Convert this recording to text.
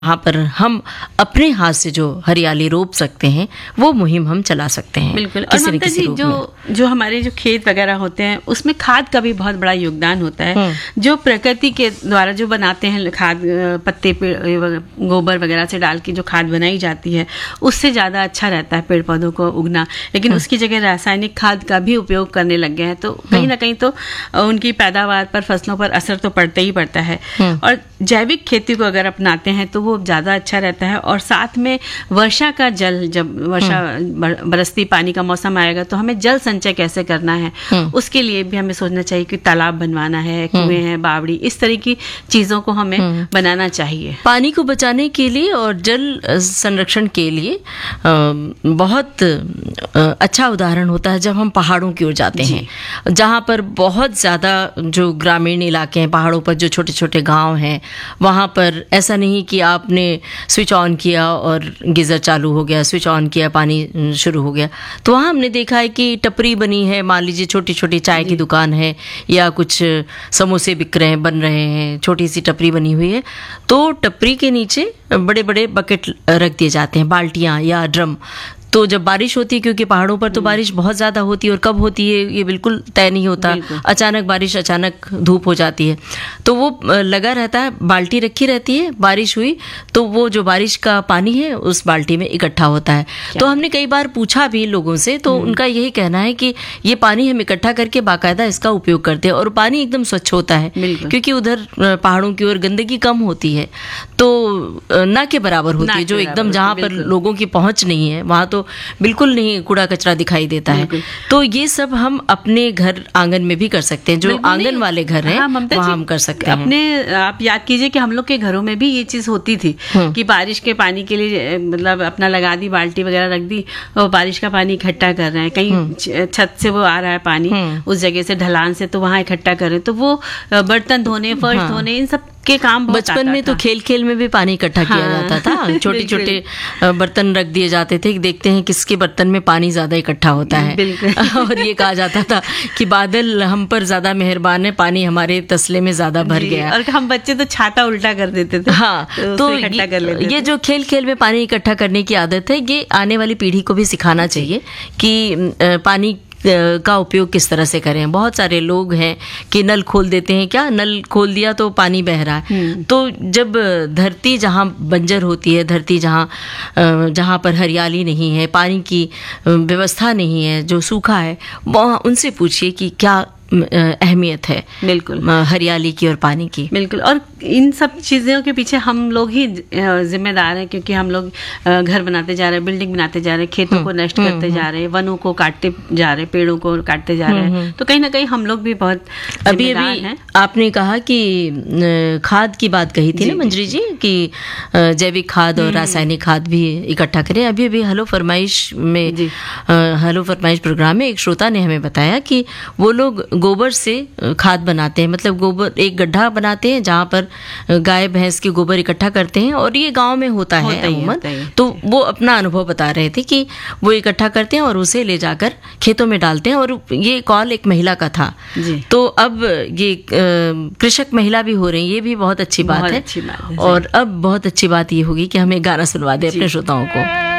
वहाँ पर हम अपने हाथ से जो हरियाली रोप सकते हैं वो मुहिम हम चला सकते हैं। बिल्कुल। और ममता जी, जो हमारे जो खेत वगैरह होते हैं उसमें खाद का भी बहुत बड़ा योगदान होता है। जो प्रकृति के द्वारा जो बनाते हैं खाद, पत्ते गोबर वगैरह से डाल के जो खाद बनाई जाती है उससे ज़्यादा अच्छा रहता है पेड़ पौधों को उगना। लेकिन उसकी जगह रासायनिक खाद का भी उपयोग करने लग गए हैं, तो कहीं ना कहीं तो उनकी पैदावार पर, फसलों पर असर तो पड़ता ही पड़ता है। और जैविक खेती को अगर अपनाते हैं तो वो ज़्यादा अच्छा रहता है। और साथ में वर्षा का जल, जब वर्षा बरसती पानी का मौसम आएगा तो हमें जल संचय कैसे करना है उसके लिए भी हमें सोचना चाहिए कि तालाब बनवाना है, कुएं हैं, बावड़ी, इस तरह की चीज़ों को हमें बनाना चाहिए। पानी को बचाने के लिए और जल संरक्षण के लिए बहुत अच्छा उदाहरण होता है जब हम पहाड़ों की ओर जाते हैं, जहाँ पर बहुत ज़्यादा जो ग्रामीण इलाके हैं, पहाड़ों पर जो छोटे छोटे गाँव हैं, वहाँ पर ऐसा नहीं कि आपने स्विच ऑन किया और गीज़र चालू हो गया, स्विच ऑन किया पानी शुरू हो गया। तो वहाँ हमने देखा है कि टपरी बनी है, मान लीजिए छोटी छोटी चाय की दुकान है या कुछ समोसे बिक रहे हैं, बन रहे हैं, छोटी सी टपरी बनी हुई है, तो टपरी के नीचे बड़े बड़े बकेट रख दिए जाते हैं, बाल्टियाँ या ड्रम। तो जब बारिश होती है, क्योंकि पहाड़ों पर तो बारिश बहुत ज़्यादा होती है और कब होती है ये बिल्कुल तय नहीं होता, अचानक बारिश, अचानक धूप हो जाती है, तो वो लगा रहता है, बाल्टी रखी रहती है, बारिश हुई तो वो जो बारिश का पानी है उस बाल्टी में इकट्ठा होता है। तो हमने कई बार पूछा भी लोगों से, तो उनका यही कहना है कि ये पानी हम इकट्ठा करके बाकायदा इसका उपयोग करते हैं और पानी एकदम स्वच्छ होता है, क्योंकि उधर पहाड़ों की ओर गंदगी कम होती है, तो ना के बराबर होती है, जो एकदम जहाँ पर लोगों की पहुँच नहीं है वहाँ तो बिल्कुल नहीं कूड़ा कचरा दिखाई देता है। तो ये सब हम अपने घर आंगन में भी कर सकते हैं, जो आंगन वाले घर हैं वहाँ हम कर सकते हैं। अपने आप याद कीजिए कि हम लोग के घरों में भी ये चीज होती थी कि बारिश के पानी के लिए मतलब अपना लगा दी, बाल्टी वगैरह रख दी और बारिश का पानी इकट्ठा कर रहे हैं, कहीं छत से वो आ रहा है पानी उस जगह से, ढलान से, तो वहाँ इकट्ठा कर रहे हैं, तो वो बर्तन धोने, फर्श धोने, इन सब के काम बचपन में तो खेल खेल में भी पानी इकट्ठा किया जाता था, छोटे छोटे बर्तन रख दिए जाते थे, देखते हैं किसके बर्तन में पानी ज्यादा इकट्ठा होता है और ये कहा जाता था कि बादल हम पर ज्यादा मेहरबान है, पानी हमारे तसले में ज्यादा भर गया। और हम बच्चे तो छाता उल्टा कर देते थे। हाँ, तो ये जो खेल खेल में पानी इकट्ठा करने की आदत है, ये आने वाली पीढ़ी को भी सिखाना चाहिए कि पानी का उपयोग किस तरह से करें। बहुत सारे लोग हैं कि नल खोल देते हैं, क्या नल खोल दिया तो पानी बह रहा है। तो जब धरती जहाँ बंजर होती है, धरती जहाँ पर हरियाली नहीं है, पानी की व्यवस्था नहीं है, जो सूखा है, वहाँ उनसे पूछिए कि क्या अहमियत है बिल्कुल हरियाली की और पानी की। बिल्कुल। और इन सब चीज़ों के पीछे हम लोग ही जिम्मेदार हैं, क्योंकि हम लोग घर बनाते जा रहे हैं, बिल्डिंग बनाते जा रहे हैं, खेतों को नष्ट करते जा रहे हैं, वनों को काटते जा रहे हैं, पेड़ों को काटते जा रहे हैं, तो कहीं ना कहीं हम लोग भी बहुत जिम्मेदार हैं। आपने कहा कि खाद की बात कही थी ना मंजरी जी, कि जैविक खाद और रासायनिक खाद भी इकट्ठा करें। अभी अभी हेलो फरमाइश प्रोग्राम में एक श्रोता ने हमें बताया कि वो लोग गोबर से खाद बनाते हैं, मतलब गोबर, एक गड्ढा बनाते हैं जहाँ पर गाय भैंस के गोबर इकट्ठा करते हैं, और ये गांव में होता है अमूमन। तो वो अपना अनुभव बता रहे थे कि वो इकट्ठा करते हैं और उसे ले जाकर खेतों में डालते हैं। और ये कॉल एक महिला का था, तो अब ये कृषक महिला भी हो रही है, ये भी बहुत अच्छी बात है। और अब बहुत अच्छी बात ये होगी कि हमें गाना सुनवा दे अपने श्रोताओं को।